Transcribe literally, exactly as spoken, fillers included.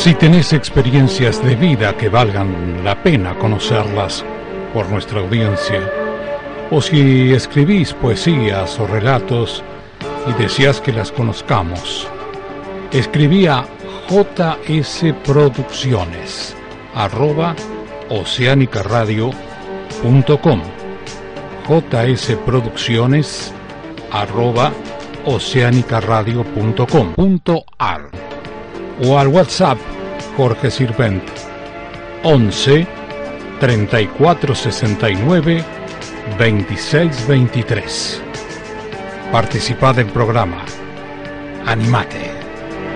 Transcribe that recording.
Si tenés experiencias de vida que valgan la pena conocerlas por nuestra audiencia, o si escribís poesías o relatos y deseás que las conozcamos, escribí a jsproducciones arroba oceanicaradio punto com, jsproducciones arroba oceanicaradio punto com punto ar, o al WhatsApp Jorge Sirvent once treinta y cuatro sesenta y nueve veintiséis veintitrés. Participá del programa. Animate.